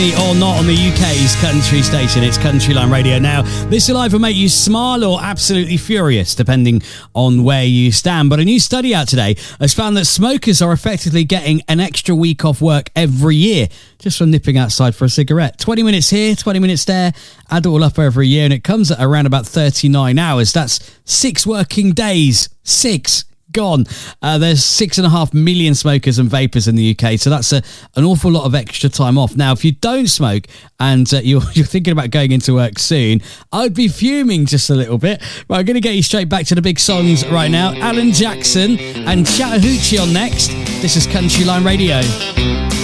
Or not on the UK's country station. It's Countryline Radio. Now, this will either make you smile or absolutely furious, depending on where you stand. But a new study out today has found that smokers are effectively getting an extra week off work every year just from nipping outside for a cigarette. 20 minutes here, 20 minutes there, add it all up over a year, and it comes at around about 39 hours. That's 6 working days. 6 gone. There's 6.5 million smokers and vapors in the UK, so that's an awful lot of extra time off. Now, if you don't smoke and you're thinking about going into work soon, I'd be fuming just a little bit. But I'm going to get you straight back to the big songs right now. Alan Jackson and Chattahoochee on next. This is Countryline Radio.